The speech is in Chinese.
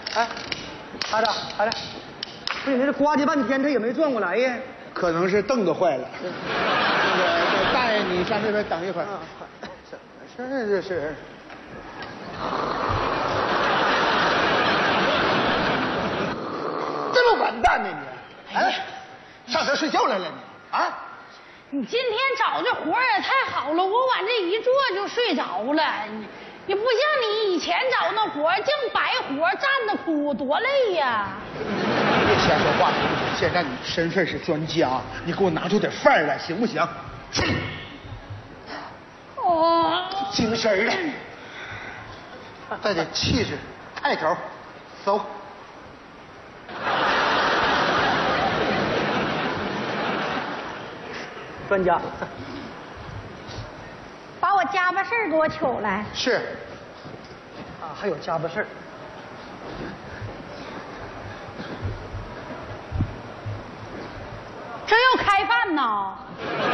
哎，孩子，不是你这刮叽半天，他也没转过来呀？ 可能是凳子坏了。那个大爷，你上这边等一会儿。怎么事儿这是？这么完蛋呢你！哎，上这睡觉来了你啊？ 你今天找这活儿也太好了，我往这一坐就睡着了。你不像你以前找那活儿，净白活站着哭，多累呀！ 别瞎说话，现在你身份是专家，你给我拿出点范儿来，行不行？ 哦， 精神儿的，带点气质，派头，走。 专家， 把我家巴事儿给我取来。 是。 啊，还有家巴事儿。 这要开饭呢？